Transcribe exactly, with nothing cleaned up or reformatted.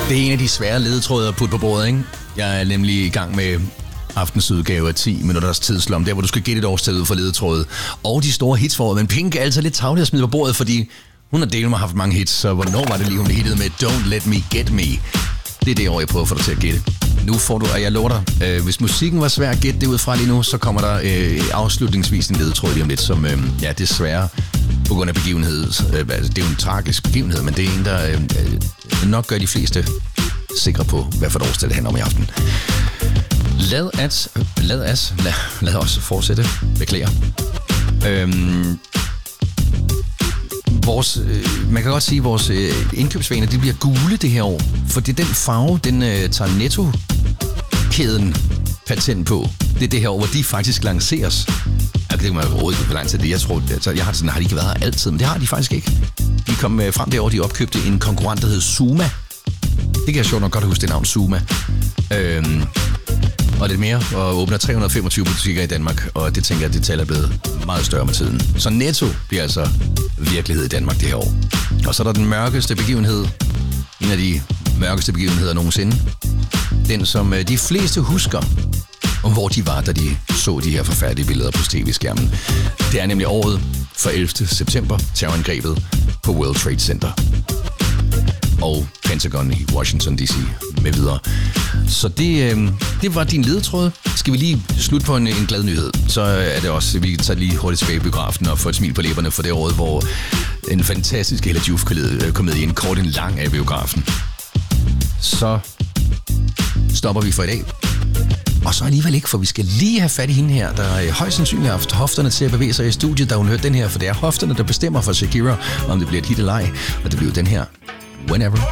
Det er en af de svære ledetråde at putte på bordet, ikke? Jeg er nemlig i gang med aftensudgave af ti minutters tidslom, der hvor du skal gætte et årstal ud for ledetrådet. Og de store hits for, men Pink er altså lidt tavlig at smide på bordet, fordi hun har delt med haft mange hits, så hvornår var det lige, hun hittede med Don't Let Me Get Me? Det er det år, jeg prøver at få dig til at gætte. Nu får du, og jeg lover dig, øh, hvis musikken var svær at gætte det ud fra lige nu, så kommer der øh, afslutningsvis en ledetråd lige om lidt, som øh, ja, desværre på grund af begivenhed. Øh, altså, det er jo en tragisk begivenhed, men det er en, der øh, nok gør de fleste sikre på, hvad for et årstal det handler om i aften. Lad at, lad as, lad, lad os fortsætte. Beklager. Øhm, vores, øh, man kan godt sige, at vores øh, indkøbsvaner, de bliver gule det her år, for det er den farve, den øh, tager Netto-kæden patent på. Det er det her år, hvor de faktisk lanceres. Jeg kan ikke meget råde på, hvor lang tid det. Jeg tror, altså, jeg har sådan, har de ikke været her altid, men det har de faktisk ikke. De kom øh, frem det år, de opkøbte en konkurrent, der hed Zuma. Det kan jeg sjovt nok godt huske det navn, Zuma. Øhm, og lidt mere, og åbner tre hundrede og femogtyve butikker i Danmark, og det tænker jeg, at det tal er blevet meget større med tiden. Så Netto bliver altså virkelighed i Danmark det her år. Og så er der den mørkeste begivenhed, en af de mørkeste begivenheder nogensinde. Den, som de fleste husker, om hvor de var, da de så de her forfærdelige billeder på tv-skærmen. Det er nemlig året for ellevte september, terrorangrebet på World Trade Center og Pentagon i Washington D C med videre. Så det, øh, det var din ledetråd. Skal vi lige slutte på en, en glad nyhed, så er det også, vi tager lige hurtigt tilbage i biografen og får et smil på læberne for det året, hvor en fantastisk Hella Joof-komedie, en kort en lang af biografen. Så stopper vi for i dag. Og så alligevel ikke, for vi skal lige have fat i hende her, der højst sandsynligt har haft hofterne til at bevæge sig i studiet, da hun hørte den her, for det er hofterne, der bestemmer for Shakira, om det bliver et hit eller ej, og det bliver den her Whenever